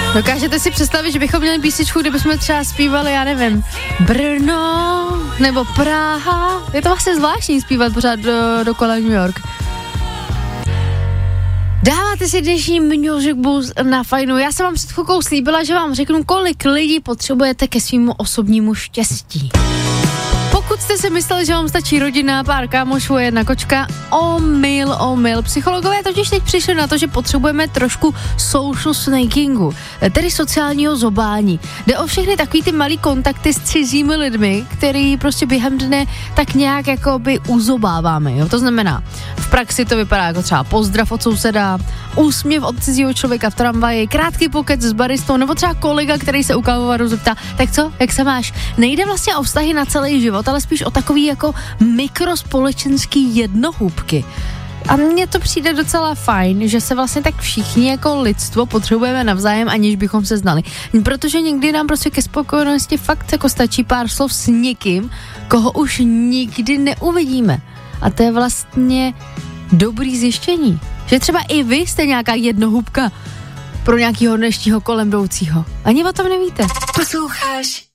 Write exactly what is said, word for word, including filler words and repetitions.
Dokážete si představit, že bychom měli písničku, kde bychom třeba zpívali, já nevím, Brno nebo Praha? Je to vlastně zvláštní zpívat pořád do, dokola New York. Dáváte si dnešní Music Boost na fajnu. Já jsem vám před chvilkou slíbila, že vám řeknu, kolik lidí potřebujete ke svému osobnímu štěstí. Pokud jste si mysleli, že vám stačí rodina, pár kámošů a jedna kočka, omyl, omyl. Psychologové totiž teď přišli na to, že potřebujeme trošku social snakingu, tedy sociálního zobání. Jde o všechny takový ty malý kontakty s cizími lidmi, který prostě během dne tak nějak jakoby uzobáváme, jo. To znamená, v praxi to vypadá jako třeba pozdrav od souseda, úsměv od cizího člověka v tramvaji, krátký pokec s baristou, nebo třeba kolega, který se u kávovaru zeptá, tak co, jak se máš? Nejde vlastně o vztahy na celý život, ale spíš o takový jako mikrospolečenský jednohubky. A mně to přijde docela fajn, že se vlastně tak všichni jako lidstvo potřebujeme navzájem, aniž bychom se znali. Protože někdy nám prostě ke spokojenosti fakt jako stačí pár slov s někým, koho už nikdy neuvidíme. A to je vlastně dobrý zjištění. Že třeba i vy jste nějaká jednohubka pro nějakýho dnešního kolem jdoucího. Ani o tom nevíte. Posloucháš